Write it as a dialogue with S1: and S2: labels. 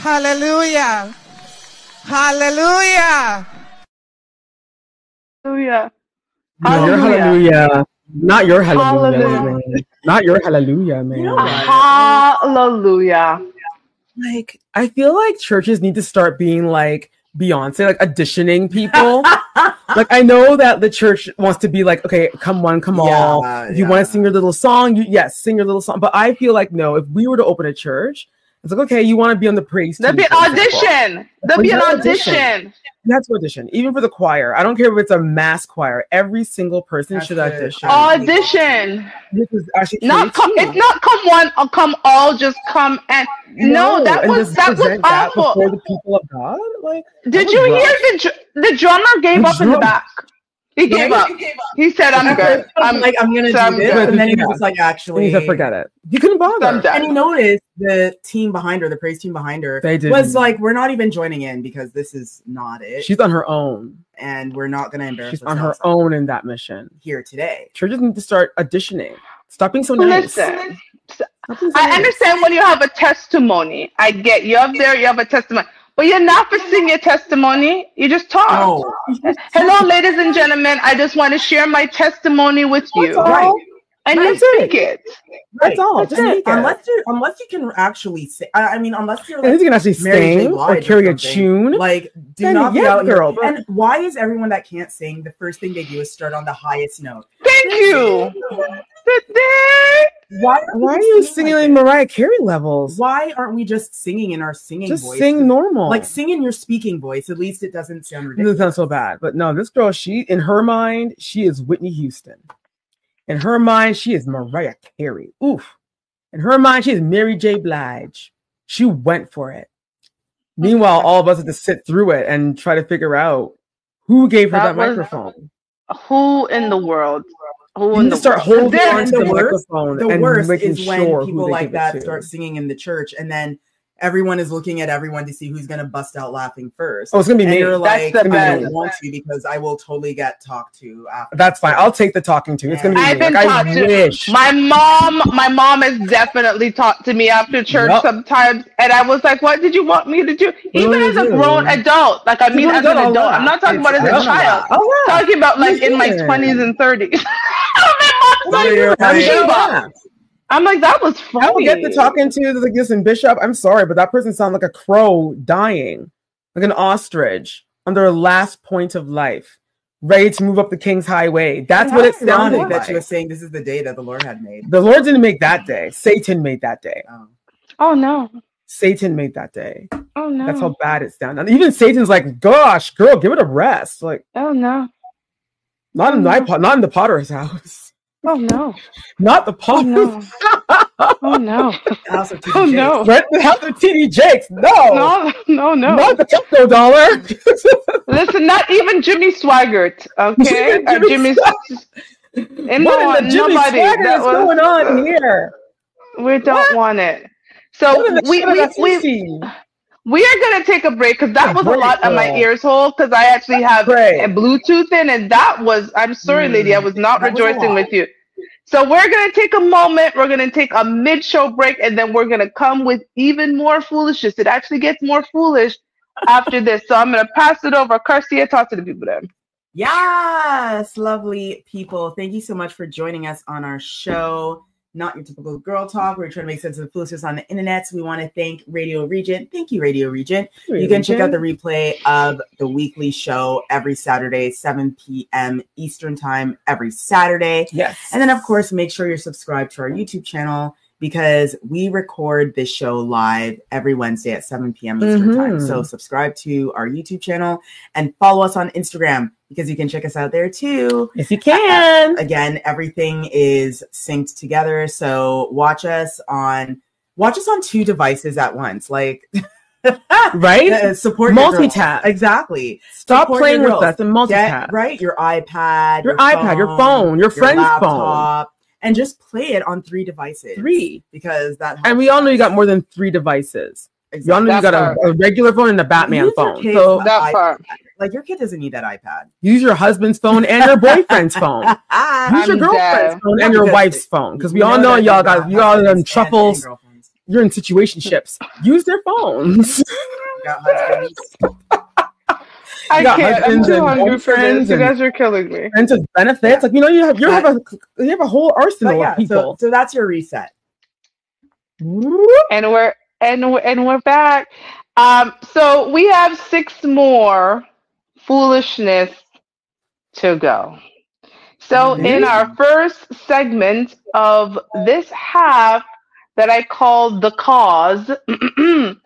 S1: Hallelujah. Hallelujah.
S2: Hallelujah.
S3: No, your hallelujah. Not your hallelujah, man. Not your hallelujah, man.
S4: You know what?
S2: Hallelujah.
S3: Like, I feel like churches need to start being like Beyonce, like auditioning people. Like, I know that the church wants to be like, okay, come one, come all. If you want to sing your little song, sing your little song. But I feel like, no, if we were to open a church, it's like, okay, you want to be on the praise team.
S2: There'll be an audition. There'll be an audition.
S3: You have to audition, even for the choir. I don't care if it's a mass choir. Every single person should audition.
S2: Audition.
S3: This is actually
S2: it's not come one or come all. Just come and no. That was awful.
S3: For the people of God, like,
S2: did you hear the drummer gave up in the back? He gave up. He said, "I'm good. I'm
S4: going to do this," and then he was like, "Actually,
S3: forget it. You couldn't bother."
S4: And you noticed the team behind her, the praise team behind her, was like, "We're not even joining in because this is not it.
S3: She's on her own,
S4: and we're not going to embarrass.
S3: She's on her own in that mission
S4: here today.
S3: Churches need to start auditioning. Stop being so nice."
S2: Listen, I understand when you have a testimony. I get you up there. You have a testimony. But you're not for sing your testimony. You just talk.
S4: No.
S2: Hello, ladies and gentlemen. I just want to share my testimony with you.
S4: Right.
S2: And you speak it.
S3: That's all. Just
S4: unless you can actually say. I mean, unless you're
S3: like, you can actually sing or carry a tune.
S4: Like, do not be out here. And why is everyone that can't sing, the first thing they do is start on the highest note?
S2: Thank you.
S3: Why are you singing like Mariah Carey levels?
S4: Why aren't we just singing in our singing voice?
S3: Just sing normal.
S4: Like, sing in your speaking voice. At least it doesn't sound ridiculous.
S3: It doesn't sound so bad. But no, this girl, in her mind, she is Whitney Houston. In her mind, she is Mariah Carey. Oof. In her mind, she is Mary J. Blige. She went for it. Meanwhile, all of us have to sit through it and try to figure out who gave her that microphone.
S2: Who in the world?
S3: You need to start holding on to the microphone.
S4: The worst is when people like that start singing in the church, and then everyone is looking at everyone to see who's going to bust out laughing first.
S3: Oh, it's going to be me.
S4: You're like, I don't want to because I will totally get talked to after.
S3: That's fine. I'll take the talking to. It's going to be
S2: I've been taught to. My mom has definitely talked to me after church sometimes, and I was like, "What did you want me to do?" Even as a grown adult, like I mean, as an adult, I'm not talking about as a child. I'm talking about like in my 20s and 30s. I'm like, that was funny.
S3: I don't get to talking to like listen, Bishop. I'm sorry, but that person sounded like a crow dying, like an ostrich on their last point of life, ready to move up the King's Highway. That's what it sounded like.
S4: That you were saying this is the day that the Lord had made.
S3: The Lord didn't make that day. Satan made that day.
S2: Oh no.
S3: Satan made that day.
S2: Oh no.
S3: That's how bad it's down. And even Satan's like, gosh, girl, give it a rest. Like,
S2: oh no.
S3: Not in the Potter's house.
S2: Oh no!
S3: Not the Potter's.
S2: Oh no!
S4: House of TD
S2: no!
S3: The house of TD Jakes. No! Not the $50.
S2: Listen, not even Jimmy Swaggart. Okay, Jimmy.
S3: What is nobody. What's going on here?
S2: We don't want it. So we are going to take a break because that was a lot on my ears hole because I actually have a Bluetooth in, and that was, I'm sorry, lady, I was not rejoicing with you. So we're going to take a moment. We're going to take a mid-show break, and then we're going to come with even more foolishness. It actually gets more foolish after this. So I'm going to pass it over. Karcia, talk to the people then.
S4: Yes, lovely people. Thank you so much for joining us on our show. Not your typical girl talk. We're trying to make sense of the foolishness on the internet. So we want to thank Radio Regent. Thank you, Radio Regent. You can check out the replay of the weekly show every Saturday, 7 p.m. Eastern time every Saturday.
S3: Yes.
S4: And then, of course, make sure you're subscribed to our YouTube channel because we record this show live every Wednesday at 7 p.m. Eastern time. So subscribe to our YouTube channel and follow us on Instagram because you can check us out there too.
S3: If you can.
S4: Again, everything is synced together. So watch us on 2 devices at once. Like,
S3: right?
S4: Support
S3: multitap.
S4: Exactly.
S3: Stop playing with us and multitap.
S4: Right? Your iPad,
S3: your phone, your friend's
S4: laptop, phone. And just play it on 3 devices.
S3: 3.
S4: Because that helps.
S3: And we all know you got more than 3 devices. Exactly. We all know you got a regular phone and a Batman phone.
S4: So that part. Like, your kid doesn't need that iPad.
S3: Use your husband's phone and your boyfriend's phone. Use your girlfriend's phone and your wife's phone. Because we all know y'all got them truffles. you're in situationships. Use their phones.
S2: I can't. I'm too hungry for this. You guys are killing me.
S3: And to benefits, like you have a whole arsenal of people.
S4: So that's your reset.
S2: And we're back. So we have 6 more foolishness to go. So in our first segment of this half that I called the cause,